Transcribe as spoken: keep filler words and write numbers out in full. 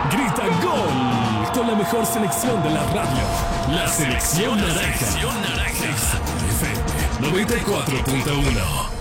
Grita gol con la mejor selección de la radio. La selección naranja. Exa F M noventa y cuatro punto uno.